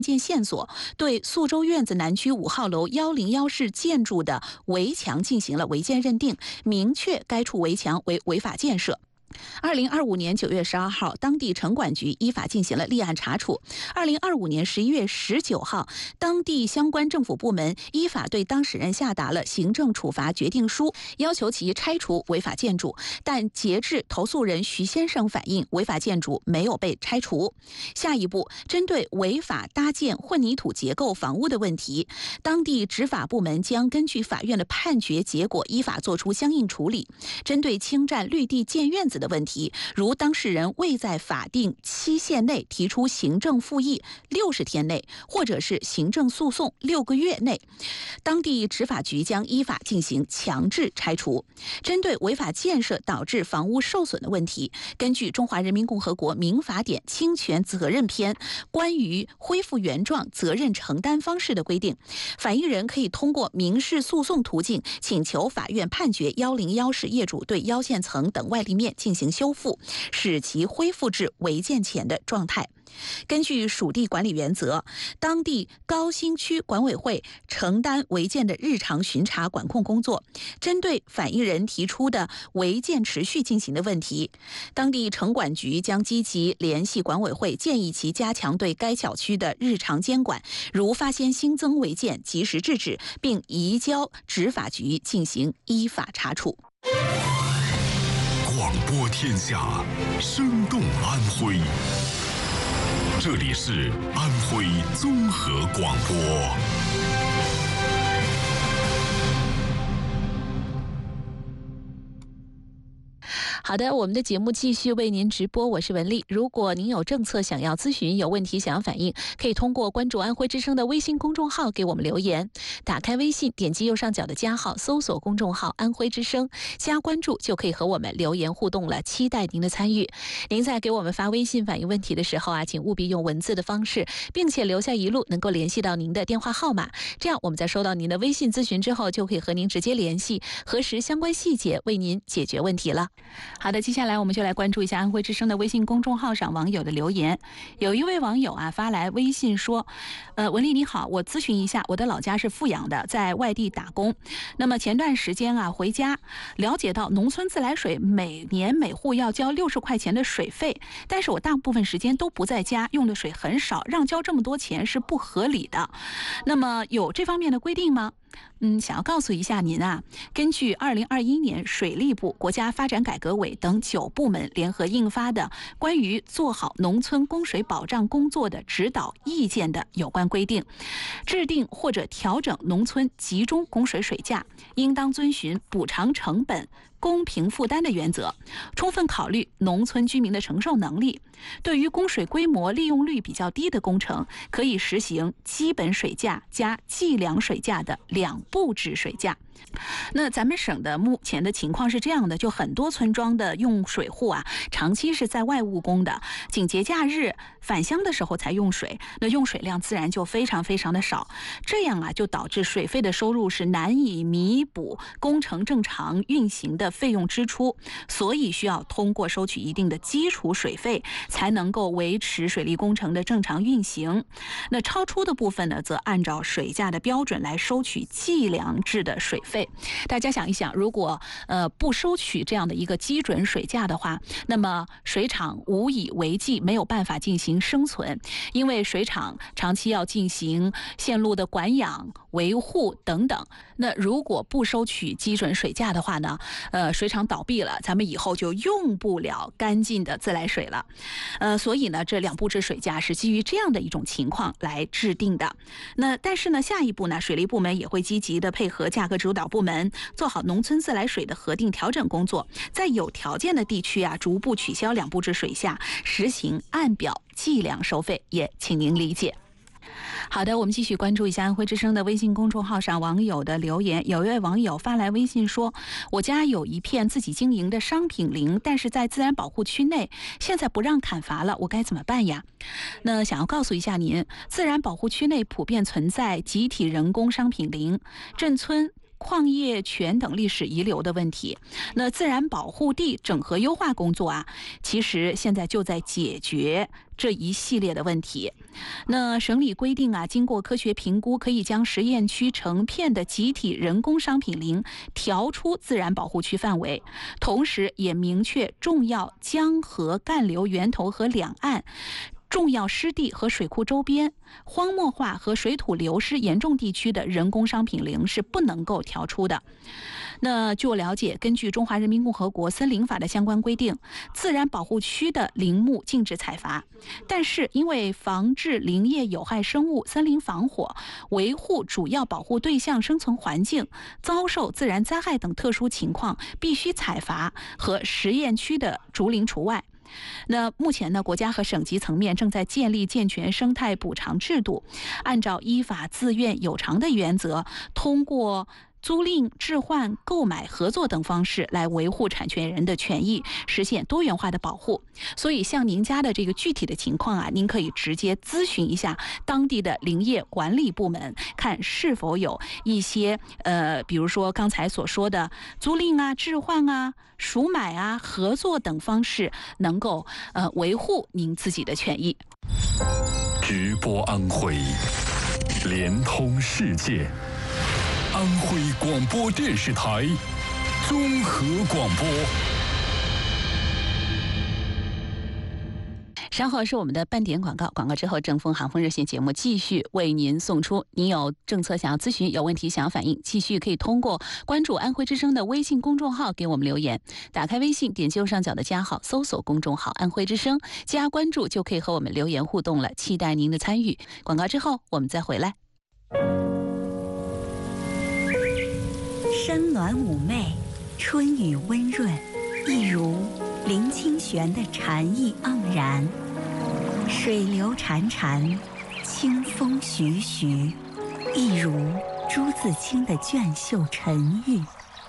件线索，对苏州院子南区5号楼101室建筑的围墙进行了违建认定，明确该处围墙为违法建设。2025年9月12号，当地城管局依法进行了立案查处。2025年11月19号，当地相关政府部门依法对当事人下达了行政处罚决定书，要求其拆除违法建筑。但截至投诉人徐先生反映，违法建筑没有被拆除。下一步，针对违法搭建混凝土结构房屋的问题，当地执法部门将根据法院的判决结果，依法作出相应处理。针对侵占绿地建院子的问题，如当事人未在法定期限内提出行政复议60天内，或者是行政诉讼6个月内，当地执法局将依法进行强制拆除。针对违法建设导致房屋受损的问题，根据《中华人民共和国民法典侵权责任篇》关于恢复原状责任承担方式的规定，反映人可以通过民事诉讼途径请求法院判决101室业主对腰线层等外立面进行修复，使其恢复至违建前的状态。根据属地管理原则，当地高新区管委会承担违建的日常巡查管控工作。针对反映人提出的违建持续进行的问题，当地城管局将积极联系管委会，建议其加强对该小区的日常监管，如发现新增违建及时制止，并移交执法局进行依法查处。 广播天下，生动安徽。这里是安徽综合广播。 好的，我们的节目继续为您直播，我是文丽。如果您有政策想要咨询，有问题想要反映，可以通过关注安徽之声的微信公众号给我们留言。打开微信，点击右上角的加号，搜索公众号安徽之声，加关注就可以和我们留言互动了，期待您的参与。您在给我们发微信反映问题的时候请务必用文字的方式，并且留下一路能够联系到您的电话号码，这样我们在收到您的微信咨询之后，就可以和您直接联系，核实相关细节，为您解决问题了。好的，接下来我们就来关注一下安徽之声的微信公众号上网友的留言。有一位网友发来微信说，文丽你好，我咨询一下，我的老家是阜阳的，在外地打工。那么前段时间回家，了解到农村自来水每年每户要交60块钱的水费，但是我大部分时间都不在家，用的水很少，让交这么多钱是不合理的。那么有这方面的规定吗？想要告诉一下您根据2021年水利部、国家发展改革委等9部门联合印发的关于做好农村供水保障工作的指导意见的有关规定，制定或者调整农村集中供水水价，应当遵循补偿成本、公平负担的原则，充分考虑农村居民的承受能力。对于供水规模利用率比较低的工程，可以实行基本水价加计量水价的2步制水价。那咱们省的目前的情况是这样的，就很多村庄的用水户长期是在外务工的，仅节假日返乡的时候才用水，那用水量自然就非常非常的少，这样就导致水费的收入是难以弥补工程正常运行的费用支出，所以需要通过收取一定的基础水费，才能够维持水利工程的正常运行。那超出的部分呢，则按照水价的标准来收取计量制的水费。大家想一想，如果不收取这样的一个基准水价的话，那么水厂无以为继，没有办法进行生存，因为水厂长期要进行线路的管养、维护等等。那如果不收取基准水价的话呢，水厂倒闭了，咱们以后就用不了干净的自来水了。所以呢，这2步制水价是基于这样的一种情况来制定的。那但是呢，下一步呢，水利部门也会积极的配合价格主导部门，做好农村自来水的核定调整工作，在有条件的地区逐步取消2步制水价，实行按表计量收费，也请您理解。好的，我们继续关注一下安徽之声的微信公众号上网友的留言。有一位网友发来微信说，我家有一片自己经营的商品林，但是在自然保护区内，现在不让砍伐了，我该怎么办呀？那想要告诉一下您，自然保护区内普遍存在集体人工商品林，镇村矿业权等历史遗留的问题。那自然保护地整合优化工作啊，其实现在就在解决这一系列的问题。那省里规定啊，经过科学评估，可以将实验区成片的集体人工商品林调出自然保护区范围，同时也明确重要江河干流源头和两岸、重要湿地和水库周边、荒漠化和水土流失严重地区的人工商品林是不能够调出的。那据我了解，根据《中华人民共和国森林法》的相关规定，自然保护区的林木禁止采伐，但是因为防治林业有害生物、森林防火、维护主要保护对象生存环境、遭受自然灾害等特殊情况，必须采伐和实验区的竹林除外。那目前呢，国家和省级层面正在建立健全生态补偿制度，按照依法、自愿、有偿的原则，通过租赁、置换、购买、合作等方式来维护产权人的权益，实现多元化的保护。所以像您家的这个具体的情况啊，您可以直接咨询一下当地的林业管理部门，看是否有一些比如说刚才所说的租赁啊、置换啊、赎买啊、合作等方式，能够维护您自己的权益。 直播安徽，连通世界。安徽广播电视台综合广播。 稍后是我们的半点广告，广告之后正风航风热线节目继续为您送出。您有政策想要咨询，有问题想要反映，继续可以通过关注安徽之声的微信公众号给我们留言。打开微信，点击右上角的加号，搜索公众号安徽之声，加关注就可以和我们留言互动了，期待您的参与。广告之后我们再回来。 山峦妩媚，春雨温润，一如林清玄的禅意盎然，水流潺潺，清风徐徐，一如朱自清的隽秀沉郁。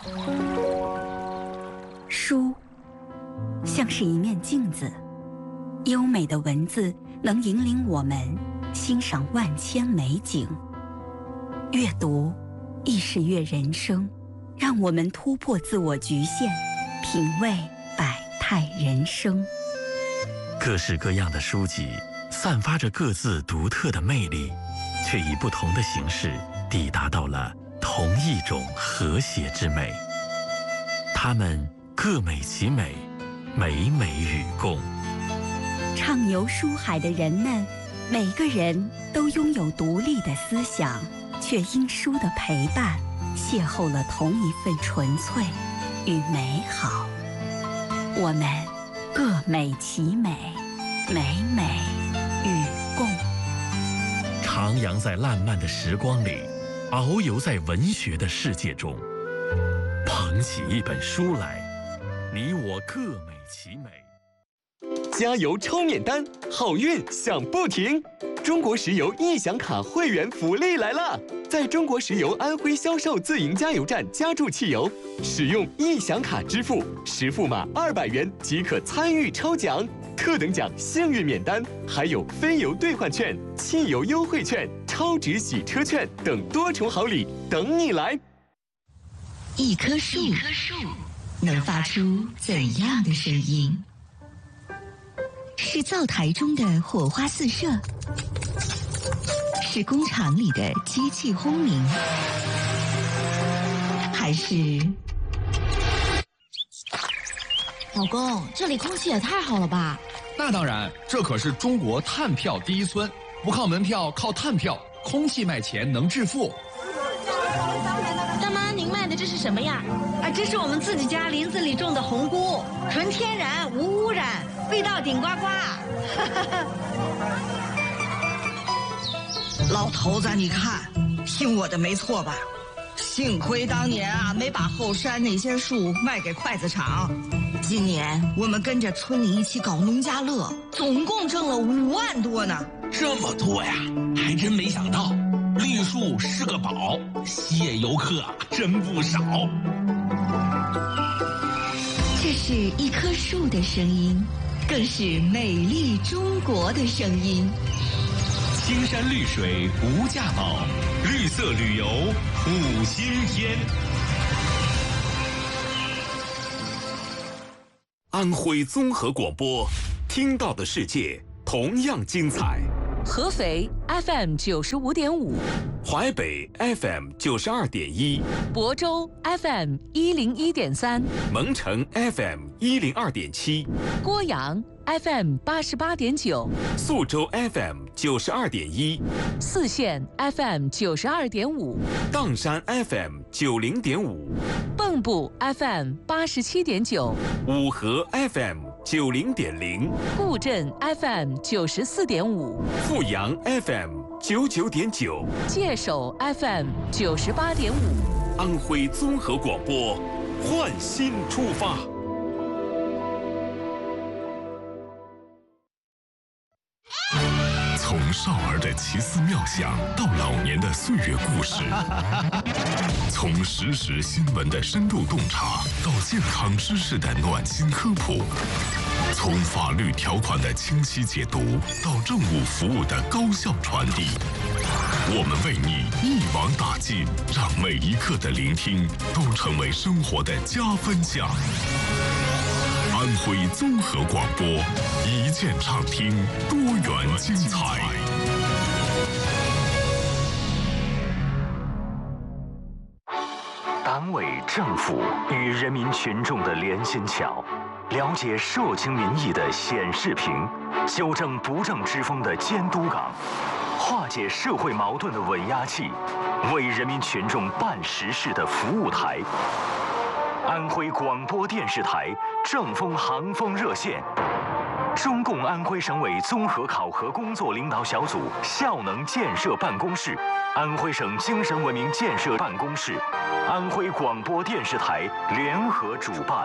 书像是一面镜子，优美的文字能引领我们欣赏万千美景。阅读亦是阅人生，让我们突破自我局限，品味百态人生。 各式各样的书籍散发着各自独特的魅力，却以不同的形式抵达到了同一种和谐之美。它们各美其美，美美与共。 畅游书海的人们，每个人都拥有独立的思想，却因书的陪伴，邂逅了同一份纯粹与美好。我们各美其美，美美与共。 徜徉在烂漫的时光里，遨游在文学的世界中，捧起一本书来，你我各美其美。 加油抽免单，好运享不停！中国石油易享卡会员福利来了！在中国石油安徽销售自营加油站加注汽油，使用易享卡支付，实付码200元即可参与抽奖，特等奖幸运免单，还有非油兑换券、汽油优惠券、超值洗车券等多重好礼等你来。 一棵树能发出怎样的声音？是灶台中的火花四射，是工厂里的机器轰鸣，还是…… 老公，这里空气也太好了吧？ 那当然，这可是中国碳票第一村，不靠门票，靠碳票，空气卖钱能致富。 大妈，您卖的这是什么呀？ 这是我们自己家林子里种的红菇，纯天然无污染，味道顶呱呱。 老头子，你看，听我的没错吧？幸亏当年没把后山那些树卖给筷子厂。今年我们跟着村里一起搞农家乐，总共挣了5万多呢。 这么多呀，还真没想到，绿树是个宝，吸引游客真不少。 这是一棵树的声音，更是美丽中国的声音。 青山绿水无价宝，绿色旅游5星天。 安徽综合广播，听到的世界同样精彩。 合肥 FM 95.5， 淮北 FM 92.1， 亳州 FM 101.3， 蒙城 FM 102.7， 郭阳 FM 88.9， 宿州 FM 92.1， 泗县 FM 92.5， 砀山 FM 90.5， 蚌埠 FM 87.9， 五河 FM 90.0， 固镇 FM 94.5， 阜阳 FM 99.9， 界首 FM 98.5。 安徽综合广播，焕新出发。 从少儿的奇思妙想到老年的岁月故事，从实时新闻的深度洞察到健康知识的暖心科普，从法律条款的清晰解读到政务服务的高效传递，我们为你一网打尽，让每一刻的聆听都成为生活的加分项。安徽综合广播，一键畅听，多元精彩。 党委政府与人民群众的连心桥，了解社情民意的显示屏，纠正不正之风的监督岗，化解社会矛盾的稳压器，为人民群众办实事的服务台。安徽广播电视台正风航风热线，中共安徽省委综合考核工作领导小组效能建设办公室，安徽省精神文明建设办公室，安徽广播电视台联合主办。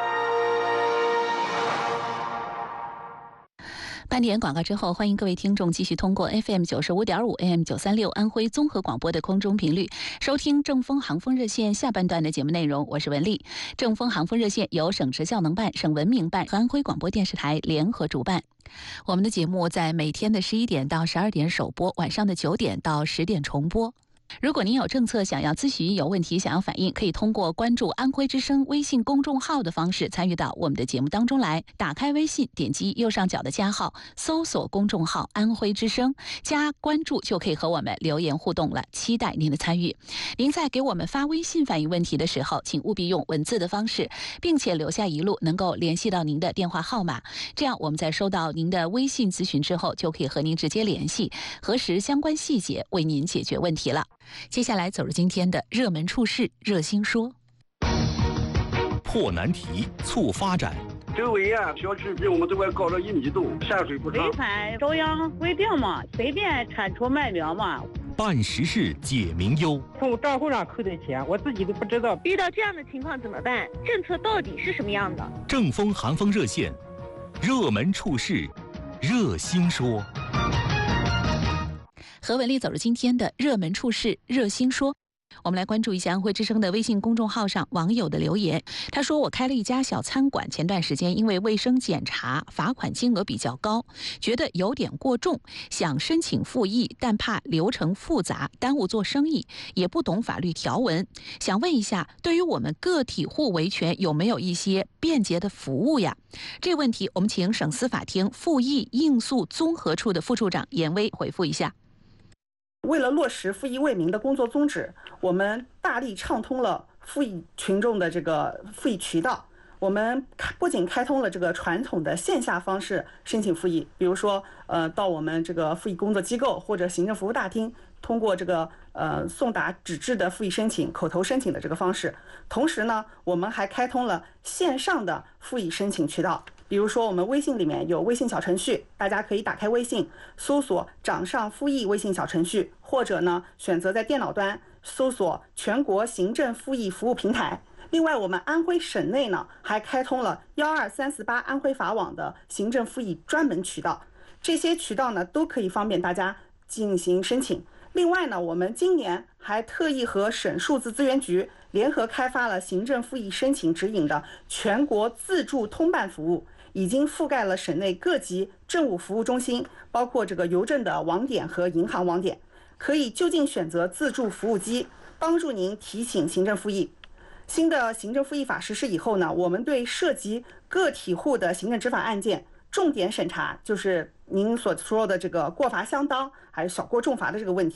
半点广告之后，欢迎各位听众继续通过 FM 95.5 AM 936安徽综合广播的空中频率收听正风航风热线下半段的节目内容。我是文丽。正风航风热线由省直效能办、省文明办和安徽广播电视台联合主办。我们的节目在每天的11点到12点首播，晚上的9点到10点重播。如果您有政策想要咨询、有问题想要反映，可以通过关注安徽之声微信公众号的方式参与到我们的节目当中来。打开微信，点击右上角的加号，搜索公众号安徽之声，加关注就可以和我们留言互动了，期待您的参与。您在给我们发微信反映问题的时候，请务必用文字的方式，并且留下一路能够联系到您的电话号码，这样我们在收到您的微信咨询之后，就可以和您直接联系，核实相关细节，为您解决问题了。接下来走入今天的热门处事热心说， 破难题，促发展。 周围小区比我们这块高了1米多，山水不长。 违反中央规定嘛，随便铲除卖苗嘛。 办实事解民忧。 从我账户上扣的钱，我自己都不知道。 遇到这样的情况怎么办？政策到底是什么样的？ 正风寒风热线，热门处事热心说。 和文丽走入今天的热门处事热心说。我们来关注一下安徽之声的微信公众号上网友的留言。他说，我开了一家小餐馆，前段时间因为卫生检查罚款金额比较高，觉得有点过重，想申请复议，但怕流程复杂耽误做生意，也不懂法律条文，想问一下，对于我们个体户维权有没有一些便捷的服务呀？这个问题我们请省司法厅复议应诉综合处的副处长严威回复一下。 为了落实复议为民的工作宗旨，我们大力畅通了复议群众的这个复议渠道。我们不仅开通了这个传统的线下方式申请复议，比如说到我们这个复议工作机构或者行政服务大厅，通过这个送达纸质的复议申请、口头申请的这个方式。同时呢，我们还开通了线上的复议申请渠道。比如说我们微信里面有微信小程序，大家可以打开微信搜索掌上复议微信小程序，或者呢选择在电脑端搜索全国行政复议服务平台。另外我们安徽省内呢还开通了12348安徽法网的行政复议专门渠道，这些渠道呢都可以方便大家进行申请。另外呢，我们今年还特意和省数字资源局联合开发了行政复议申请指引的全国自助通办服务， 已经覆盖了省内各级政务服务中心，包括这个邮政的网点和银行网点，可以就近选择自助服务机，帮助您提醒行政复议。新的行政复议法实施以后呢，我们对涉及个体户的行政执法案件重点审查，就是您所说的这个过罚相当还是小过重罚的这个问题。